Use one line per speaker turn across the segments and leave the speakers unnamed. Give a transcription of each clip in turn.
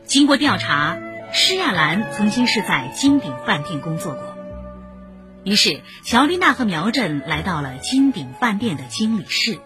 经过调查，施亚兰曾经是在金鼎饭店工作过。于是，乔丽娜和苗振来到了金鼎饭店的经理室。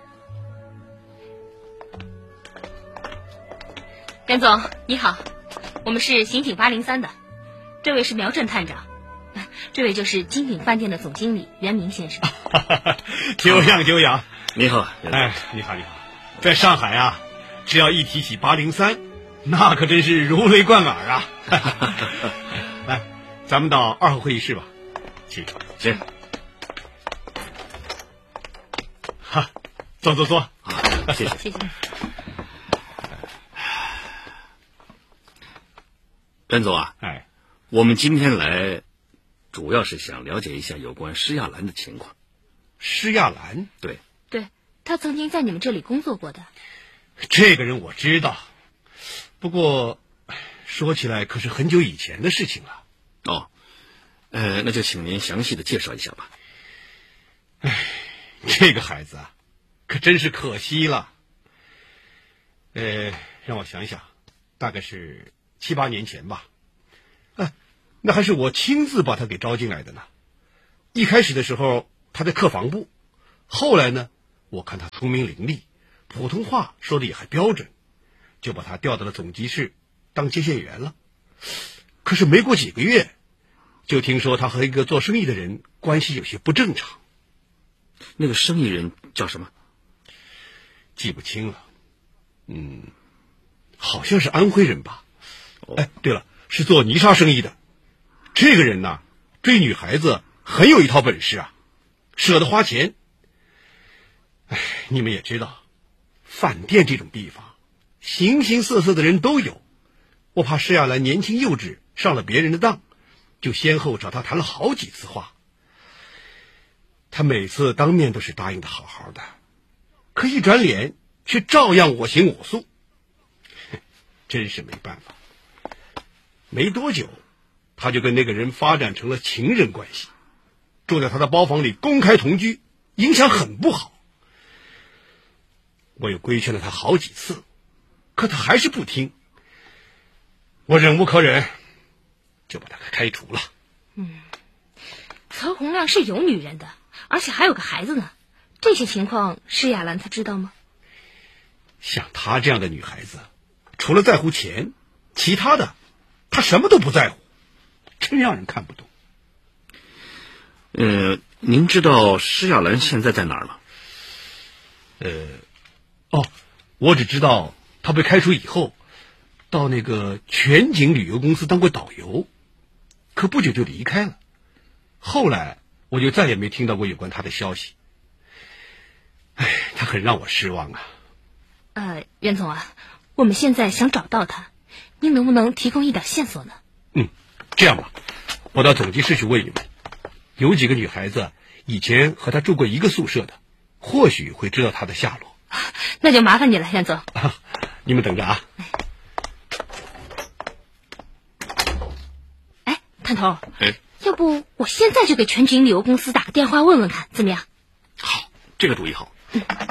袁总，你好，我们是刑警803的，这位是苗振探长，这位就是金鼎饭店的总经理袁明先生。
久仰久仰。
你好，
哎，你好你好。在上海啊，只要一提起803，那可真是如雷贯耳啊。来，咱们到2号会议室吧。去。
行。
哈，坐。
好，谢谢。
谢谢。
袁总啊，
哎，
我们今天来，主要是想了解一下有关施亚兰的情况。
施亚兰？
对，
他曾经在你们这里工作过的。
这个人我知道，不过说起来可是很久以前的事情了。
哦，那就请您详细的介绍一下吧。
哎，这个孩子啊，可真是可惜了。让我想想，大概是7、8年前吧。那还是我亲自把他给招进来的呢。一开始的时候他在客房部，后来呢，我看他聪明伶俐，普通话说的也还标准，就把他调到了总机室当接线员了。可是没过几个月，就听说他和一个做生意的人关系有些不正常。
那个生意人叫什么？
记不清了。好像是安徽人吧。哎，对了，是做泥沙生意的。这个人呢，追女孩子很有一套本事啊，舍得花钱。哎，你们也知道，饭店这种地方，形形色色的人都有。我怕施亚兰年轻幼稚，上了别人的当，就先后找他谈了好几次话。他每次当面都是答应的好好的，可一转脸却照样我行我素，真是没办法。没多久，他就跟那个人发展成了情人关系，住在他的包房里公开同居，影响很不好。我也规劝了他好几次，可他还是不听。我忍无可忍，就把他开除了。
曹洪亮是有女人的，而且还有个孩子呢。这些情况施亚兰她知道吗？
像她这样的女孩子，除了在乎钱，其他的她什么都不在乎，真让人看不懂。
您知道施亚兰现在在哪儿吗？
我只知道她被开除以后，到那个全景旅游公司当过导游，可不久就离开了。后来我就再也没听到过有关她的消息。哎，她很让我失望啊。
袁总啊，我们现在想找到她，您能不能提供一点线索呢？
这样吧，我到总机室去问一问，有几个女孩子以前和她住过一个宿舍的，或许会知道她的下落。
那就麻烦你了，袁总。
你们等着啊。
哎，探头，要不我现在就给全景旅游公司打个电话问问看，怎么样？
好，这个主意好。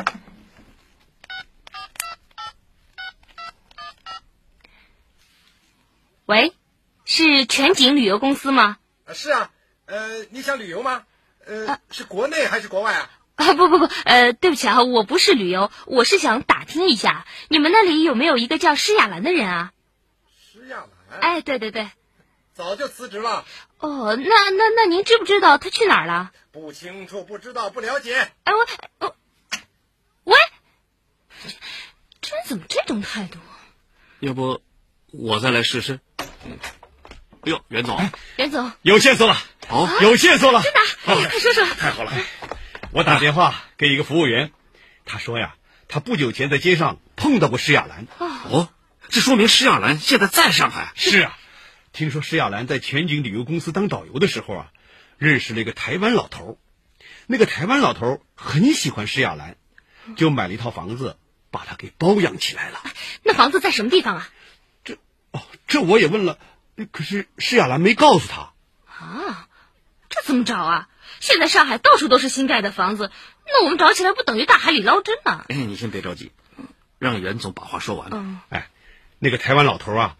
喂，是全景旅游公司吗？
是啊，你想旅游吗？是国内还是国外啊？
不，对不起啊，我不是旅游，我是想打听一下，你们那里有没有一个叫施亚兰的人啊？
施亚兰？
哎，对，
早就辞职了。
哦，那您知不知道他去哪儿了？
不清楚，不知道，不了解。
哎，喂，这人怎么这种态度？
要不我再来试试？哎呦，袁总，
袁总
有线索了。有线索了。
真的？快说说。
太好了。我打电话给一个服务员，他说呀，他不久前在街上碰到过施亚兰。
这说明施亚兰现在在上海。
是啊，听说施亚兰在全景旅游公司当导游的时候啊，认识了一个台湾老头。那个台湾老头很喜欢施亚兰，就买了一套房子，把她给包养起来了。
那房子在什么地方啊？
这我也问了，可是施亚兰没告诉他。
这怎么找啊？现在上海到处都是新盖的房子，那我们找起来不等于大海里捞针吗？
你先别着急，让袁总把话说完。
那个台湾老头啊，他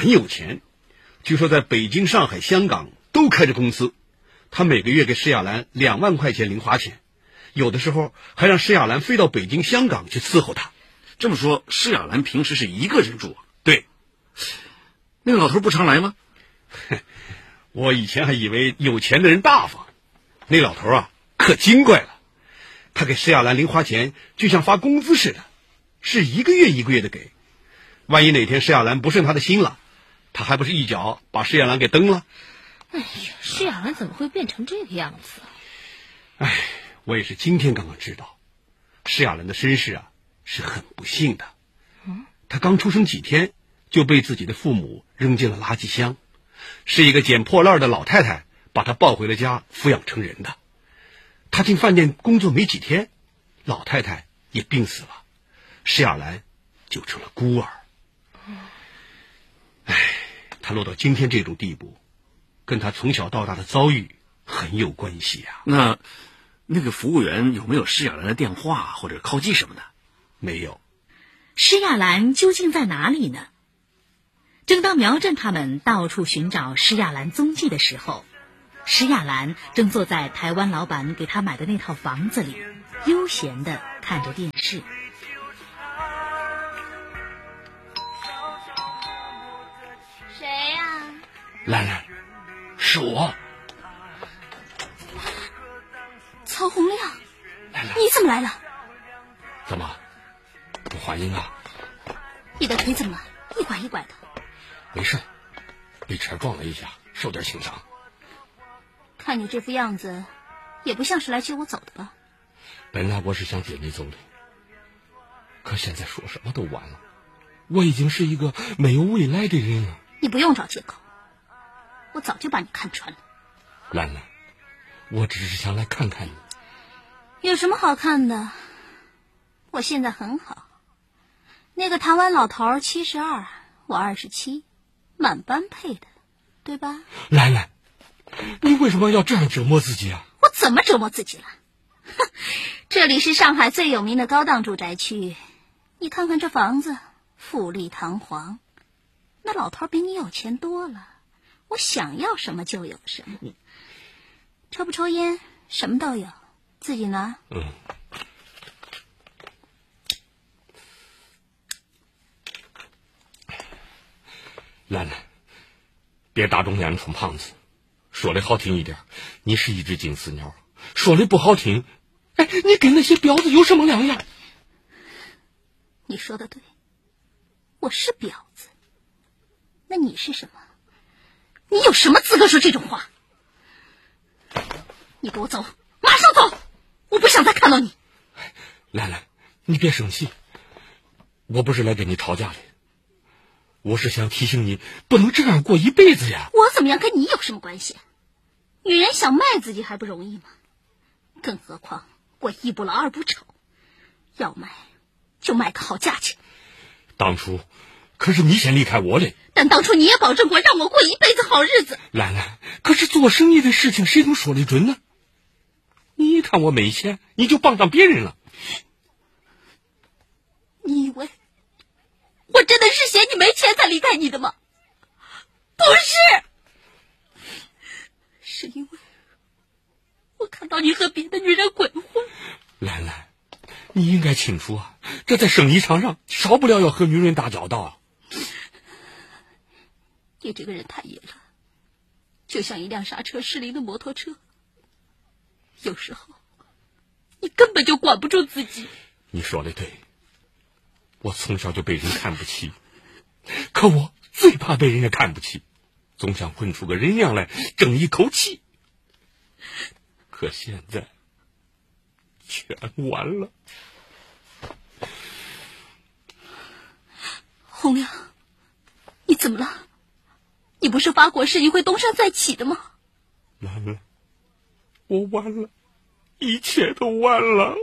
很有钱，据说在北京、上海、香港都开着公司。他每个月给施亚兰2万块钱零花钱，有的时候还让施亚兰飞到北京、香港去伺候他。
这么说，施亚兰平时是一个人住啊？
对。
那个老头不常来吗？
我以前还以为有钱的人大方，那老头啊可精怪了。他给施亚兰零花钱就像发工资似的，是一个月一个月的给。万一哪天施亚兰不顺他的心了，他还不是一脚把施亚兰给蹬了？
哎呀，施亚兰怎么会变成这个样子？
哎，我也是今天刚刚知道，施亚兰的身世啊是很不幸的。他刚出生几天就被自己的父母扔进了垃圾箱，是一个捡破烂的老太太把他抱回了家抚养成人的。他进饭店工作没几天，老太太也病死了，施亚兰就成了孤儿。哎，他落到今天这种地步，跟他从小到大的遭遇很有关系啊。
那个服务员有没有施亚兰的电话或者靠机什么的？
没有。
施亚兰究竟在哪里呢？正当苗振他们到处寻找施亚兰踪迹的时候，施亚兰正坐在台湾老板给他买的那套房子里，悠闲地看着电视。
谁呀？
兰兰，是我。
曹洪亮，你怎么来了？
怎么，不欢迎啊？
你的腿怎么了？一拐一拐的。
没事，被车撞了一下，受点轻伤。
看你这副样子，也不像是来接我走的吧？
本来我是想接你走的，可现在说什么都晚了。我已经是一个没有未来的人了。
你不用找借口，我早就把你看穿了。
兰兰，我只是想来看看你。
有什么好看的？我现在很好。那个台湾老头72，我27，满般配的，对吧？
兰兰，你为什么要这样折磨自己啊？
我怎么折磨自己了？哼，这里是上海最有名的高档住宅区，你看看这房子，富丽堂皇。那老头比你有钱多了，我想要什么就有什么。抽不抽烟？什么都有，自己拿。
兰兰，别打肿脸充胖子。说的好听一点，你是一只金丝鸟；说的不好听，哎，你跟那些婊子有什么两样？
你说的对，我是婊子。那你是什么？你有什么资格说这种话？你给我走，马上走！我不想再看到你。
兰兰，你别生气，我不是来跟你吵架的，我是想提醒你，不能这样过一辈子呀。
我怎么样跟你有什么关系？女人想卖自己还不容易吗？更何况我一不老二不丑，要卖就卖个好价钱。
当初可是你先离开我的，
但当初你也保证过让我过一辈子好日子。
兰兰，可是做生意的事情谁能说得准呢？你一看我没钱，你就傍上别人了。
你以为我真的是嫌你没钱才离开你的吗？不是，是因为我看到你和别的女人鬼混。
兰兰，你应该清楚啊，这在生意场上少不了要和女人打交道啊。
你这个人太野了，就像一辆刹车失灵的摩托车，有时候你根本就管不住自己。
你说的对，我从小就被人看不起，可我最怕被人家看不起，总想混出个人样来争一口气。可现在全完了。
洪亮，你怎么了？你不是发过誓你会东山再起的吗？
完了，我完了，一切都完了。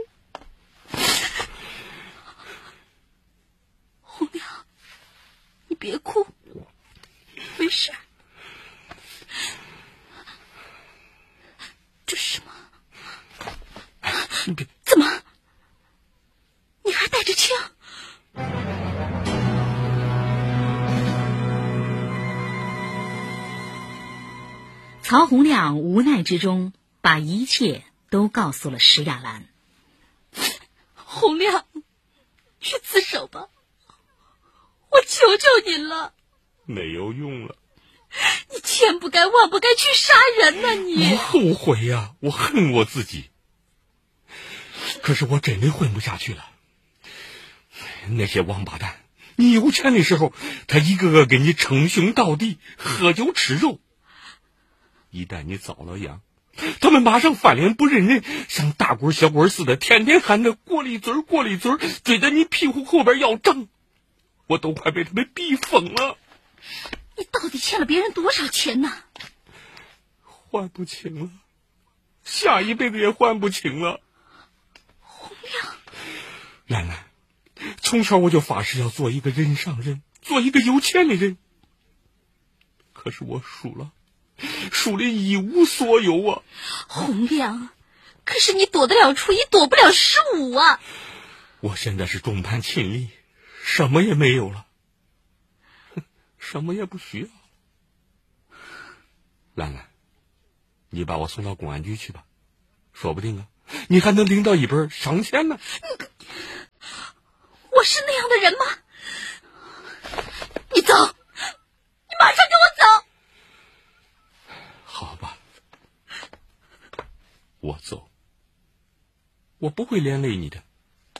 洪亮，你别哭，没事。这是什么？
你别，
怎么？你还带着枪？
曹洪亮无奈之中把一切都告诉了施亚兰。
洪亮，去自首吧，我求求您了。
没有用了，
你千不该万不该去杀人呢！你
我后悔呀，我恨我自己。可是我真的混不下去了。那些王八蛋，你有钱的时候，他一个个给你称兄道弟，喝酒吃肉。一旦你遭了殃，他们马上翻脸不认人，像大官小官似的，天天喊着过里嘴过里嘴，追在你屁股后边要账。我都快被他们逼疯了。
你到底欠了别人多少钱呢？
还不清了，下一辈子也还不清了。
洪亮，
兰兰，从小我就发誓要做一个人上人，做一个有钱的人。可是我输了，输的一无所有啊！
洪亮，可是你躲得了初一，躲不了15啊！
我现在是众叛亲离，什么也没有了，什么也不需要。兰兰，你把我送到公安局去吧，说不定啊，你还能领到一本赏钱呢。
我是那样的人吗？你走，你马上给我走。
好吧，我走，我不会连累你的。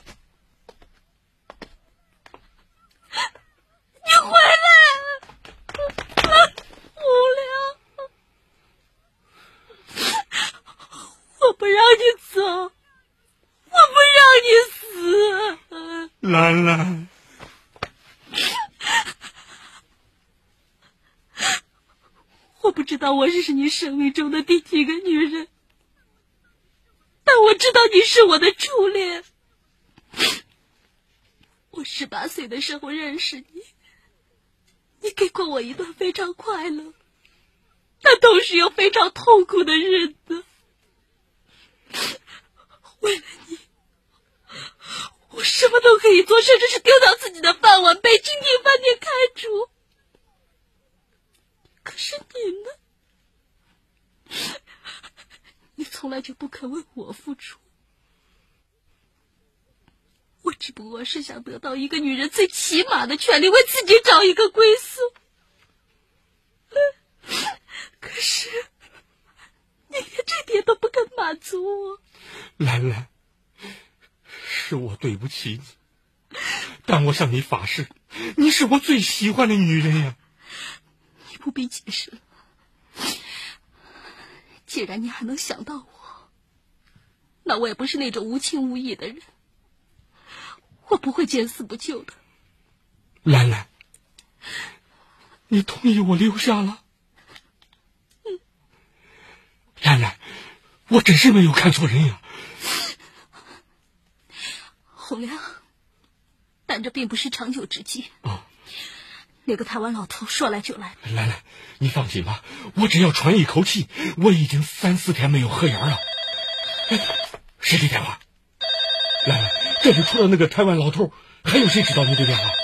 你回来，洪亮，我不让你走，我不让你死。
兰兰，
我不知道我是你生命中的第几个女人，但我知道你是我的初恋。我18岁的时候认识你，你给过我一段非常快乐，但同时又非常痛苦的日子。为了你，我什么都可以做，甚至是丢掉自己的饭碗，被金庭饭店开除。可是你呢？你从来就不肯为我付出。我只不过是想得到一个女人最起码的权利，为自己找一个归宿。可是你连这点都不肯满足我。
兰兰，是我对不起你，但我向你发誓，你是我最喜欢的女人呀。
你不必解释了，既然你还能想到我，那我也不是那种无情无义的人，我不会见死不救的。
兰兰，你同意我留下了？兰兰，我真是没有看错人呀。
洪亮，但这并不是长久之计。
哦，
那个台湾老头说来就来。
兰兰，你放心吧，我只要喘一口气，我已经3、4天没有合眼了。哎，谁的电话？兰兰，这里除了那个台湾老头，还有谁知道你的电话？